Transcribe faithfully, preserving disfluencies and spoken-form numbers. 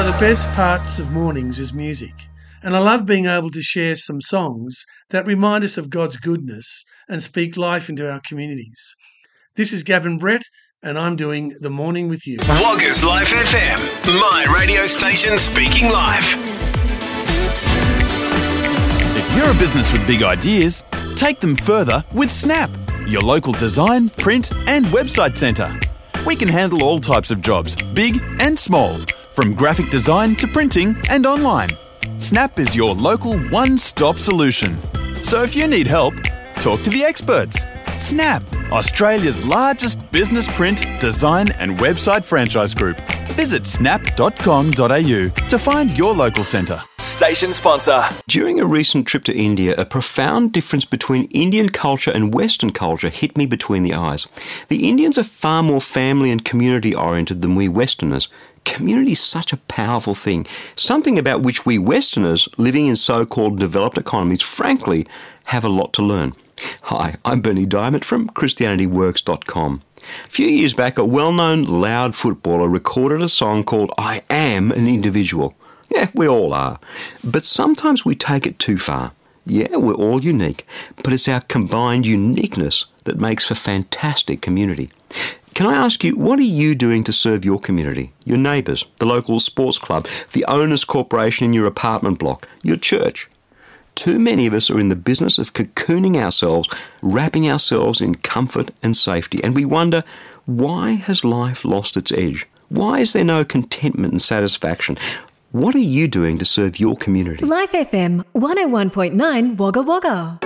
of the best parts of mornings is music, and I love being able to share some songs that remind us of God's goodness and speak life into our communities. This is Gavin Brett, and I'm doing The Morning with You. Woggers Life F M, my radio station speaking life. If you're a business with big ideas, take them further with Snap, your local design, print and website centre. We can handle all types of jobs, big and small, from graphic design to printing and online. Snap is your local one-stop solution. So if you need help, talk to the experts. Snap, Australia's largest business print, design and website franchise group. Visit snap dot com dot a u to find your local centre. Station sponsor. During a recent trip to India, a profound difference between Indian culture and Western culture hit me between the eyes. The Indians are far more family and community oriented than we Westerners. Community is such a powerful thing, something about which we Westerners, living in so-called developed economies, frankly, have a lot to learn. Hi, I'm Bernie Diamond from Christianity Works dot com. A few years back, a well-known loud footballer recorded a song called I Am an Individual. Yeah, we all are. But sometimes we take it too far. Yeah, we're all unique, but it's our combined uniqueness that makes for fantastic community. Can I ask you, what are you doing to serve your community, your neighbours, the local sports club, the owners' corporation in your apartment block, your church? Too many of us are in the business of cocooning ourselves, wrapping ourselves in comfort and safety, and we wonder, why has life lost its edge? Why is there no contentment and satisfaction? What are you doing to serve your community? Life F M one oh one point nine Wagga Wagga.